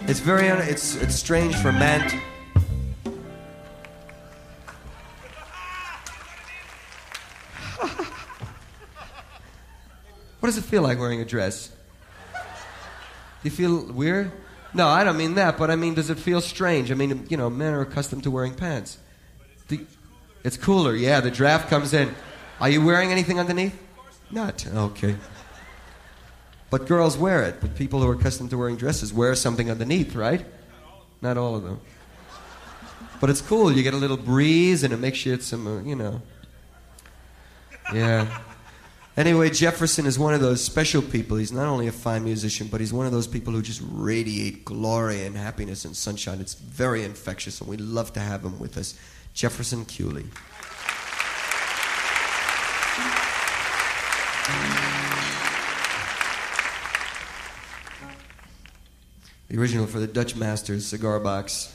It's very, it's strange for a man to... What does it feel like wearing a dress? Do you feel weird? No, I don't mean that, but I mean, does it feel strange? I mean, you know, men are accustomed to wearing pants. It's cooler, yeah, the draft comes in. Are you wearing anything underneath? Not, okay. But girls wear it. But people who are accustomed to wearing dresses wear something underneath, right? Not all of them. But it's cool. You get a little breeze, and it makes you some, you know. Yeah. Anyway, Jefferson is one of those special people. He's not only a fine musician, but he's one of those people who just radiate glory and happiness and sunshine. It's very infectious, and we love to have him with us. Jefferson Cooley. The original for the Dutch Masters cigar box.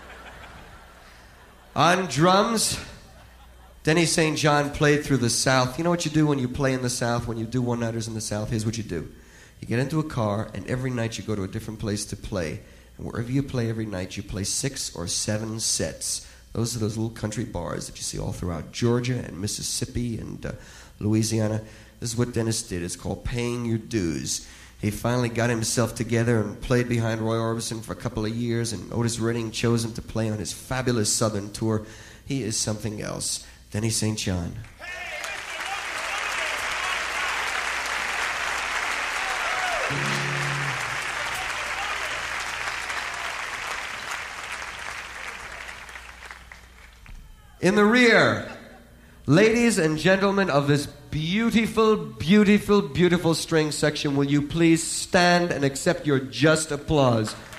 On drums, Denny St. John played through the South. You know what you do when you play in the South, when you do one-nighters in the South? Here's what you do. You get into a car, and every night you go to a different place to play. And wherever you play every night, you play 6 or 7 sets. Those are those little country bars that you see all throughout Georgia and Mississippi and Louisiana. This is what Dennis did. It's called paying your dues. He finally got himself together and played behind Roy Orbison for a couple of years, and Otis Redding chose him to play on his fabulous Southern tour. He is something else. Denny St. John. In the rear, ladies and gentlemen of this beautiful, beautiful, beautiful string section, will you please stand and accept your just applause